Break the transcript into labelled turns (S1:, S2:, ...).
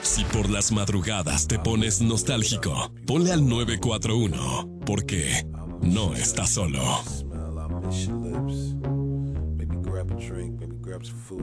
S1: Si por las madrugadas te pones nostálgico, ponle al 941, porque no estás solo.